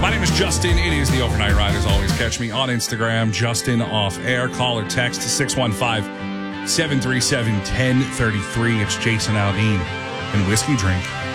My name is Justin. It is the Overnight Riders. Always catch me on Instagram, Justin Off Air. Call or text 615-737-1033. It's Jason Aldean and Whiskey Drink.